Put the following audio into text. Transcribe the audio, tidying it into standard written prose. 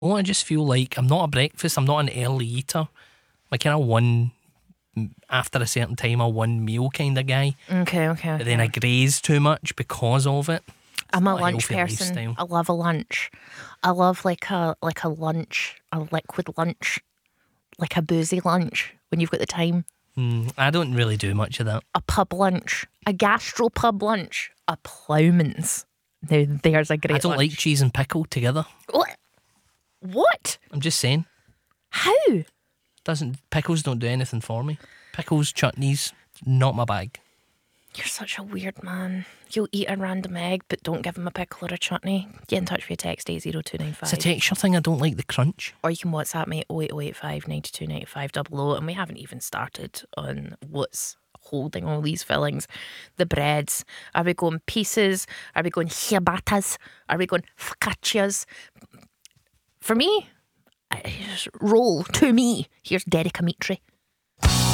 Oh, I just feel like I'm not a breakfast, I'm not an early eater. I'm kind of one, after a certain time, a one meal kind of guy. Okay. But then I graze too much because of it. I'm a not a lunch healthy person. lifestyle. I love a lunch. I love like a lunch, a liquid lunch, like a boozy lunch when you've got the time. I don't really do much of that. A pub lunch, a gastro pub lunch, a ploughman's. Now there's a great I don't like lunch. cheese and pickle together. What? I'm just saying. How? Pickles don't do anything for me. Pickles, chutneys, not my bag. You're such a weird man. You'll eat a random egg, but don't give him a pickle or a chutney. Get in touch via text 80295. It's a texture thing. I don't like the crunch. Or you can WhatsApp me 08085 92 95 00. And we haven't even started on what's holding all these fillings. The breads. Are we going pieces? Are we going ciabattas? Are we going focaccias? For me, roll to me. Here's Dedica Mitri.